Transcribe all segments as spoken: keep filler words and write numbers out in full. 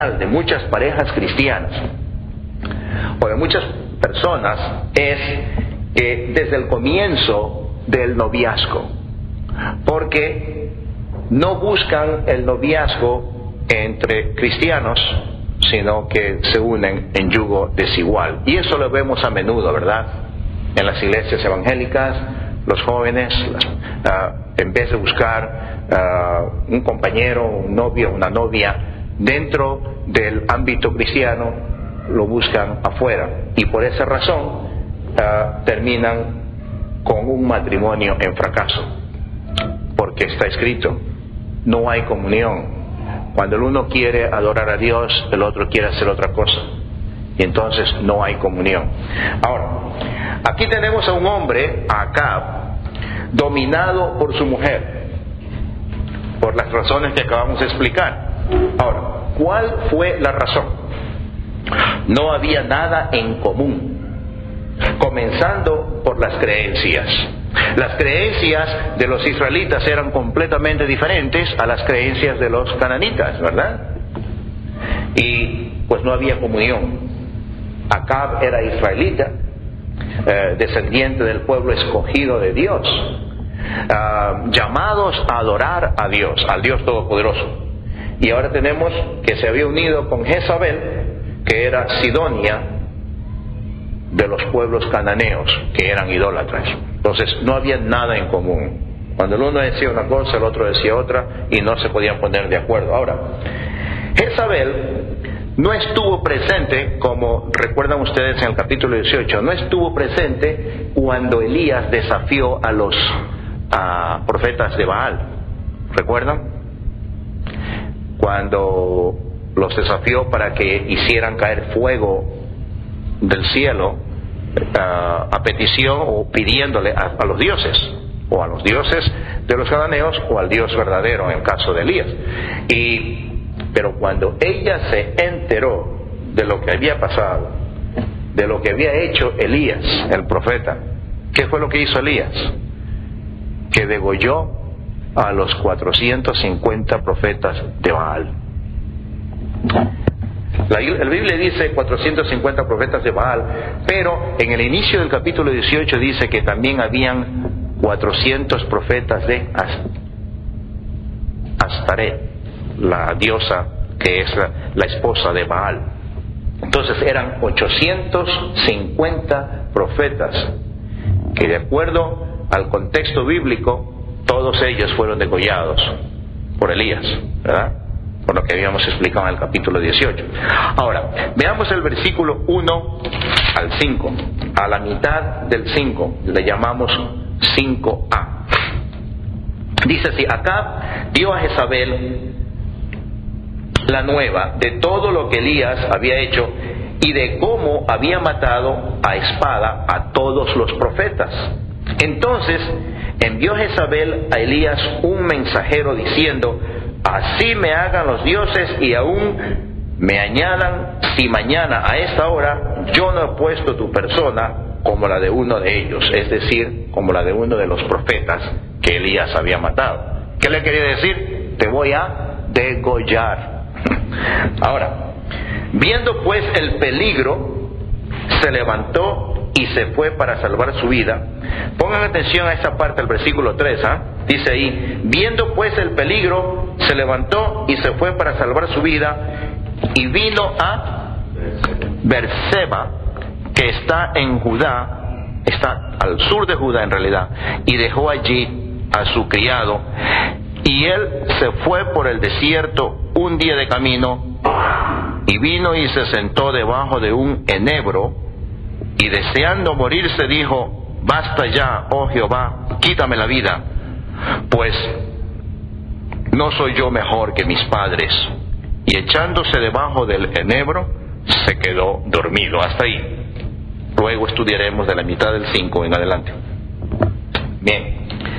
de muchas parejas cristianas o de muchas personas es que desde el comienzo del noviazgo, porque no buscan el noviazgo entre cristianos, sino que se unen en yugo desigual. Y eso lo vemos a menudo, ¿verdad? En las iglesias evangélicas, los jóvenes, uh, en vez de buscar uh, un compañero, un novio, una novia dentro del ámbito cristiano, lo buscan afuera. Y por esa razón uh, terminan con un matrimonio en fracaso. Porque está escrito, no hay comunión. Cuando el uno quiere adorar a Dios, el otro quiere hacer otra cosa. Y entonces no hay comunión. Ahora, aquí tenemos a un hombre, a Acab, dominado por su mujer, por las razones que acabamos de explicar. Ahora, ¿cuál fue la razón? No había nada en común, comenzando por las creencias. Las creencias de los israelitas eran completamente diferentes a las creencias de los cananitas, ¿verdad? Y pues no había comunión. Acab era israelita, eh, descendiente del pueblo escogido de Dios, uh, llamados a adorar a Dios, al Dios Todopoderoso. Y ahora tenemos que se había unido con Jezabel, que era Sidonia de los pueblos cananeos, que eran idólatras. Entonces no había nada en común. Cuando el uno decía una cosa, el otro decía otra, y no se podían poner de acuerdo. Ahora, Jezabel no estuvo presente, como recuerdan ustedes en el capítulo dieciocho, no estuvo presente cuando Elías desafió a los a profetas de Baal. ¿Recuerdan? Cuando los desafió para que hicieran caer fuego del cielo uh, a petición o pidiéndole a, a los dioses, o a los dioses de los cananeos o al Dios verdadero en el caso de Elías. Y pero cuando ella se enteró de lo que había pasado, de lo que había hecho Elías, el profeta, ¿qué fue lo que hizo Elías? Que degolló a los cuatrocientos cincuenta profetas de Baal. La, la Biblia dice cuatrocientos cincuenta profetas de Baal, pero en el inicio del capítulo dieciocho dice que también habían cuatrocientos profetas de Astaret, la diosa que es la, la esposa de Baal. Entonces eran ochocientos cincuenta profetas que, de acuerdo al contexto bíblico, todos ellos fueron degollados por Elías, ¿verdad? Por lo que habíamos explicado en el capítulo dieciocho. Ahora, veamos el versículo uno al cinco. A la mitad del cinco le llamamos cinco a. Dice así: Acab dio a Jezabel la nueva de todo lo que Elías había hecho y de cómo había matado a espada a todos los profetas. Entonces envió Jezabel a Elías un mensajero diciendo: así me hagan los dioses y aún me añadan, si mañana a esta hora yo no he puesto tu persona como la de uno de ellos, es decir, como la de uno de los profetas que Elías había matado. ¿Qué le quería decir? Te voy a degollar. Ahora, viendo pues el peligro, se levantó y se fue para salvar su vida. Pongan atención a esa parte del versículo tres, ¿eh? Dice ahí: viendo pues el peligro, se levantó y se fue para salvar su vida, y vino a Berseba, que está en Judá, está al sur de Judá en realidad, y dejó allí a su criado, y él se fue por el desierto un día de camino, y vino y se sentó debajo de un enebro, y deseando morirse dijo: basta ya, oh Jehová, quítame la vida, pues no soy yo mejor que mis padres. Y echándose debajo del enebro, se quedó dormido. Hasta ahí. Luego estudiaremos de la mitad del cinco en adelante. Bien.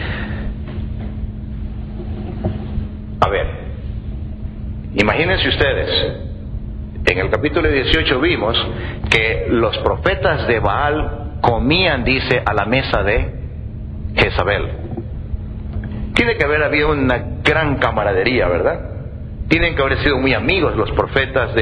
A ver, imagínense ustedes, en el capítulo dieciocho vimos que los profetas de Baal comían, dice, a la mesa de Jezabel. Tiene que haber habido una gran camaradería, ¿verdad? Tienen que haber sido muy amigos los profetas de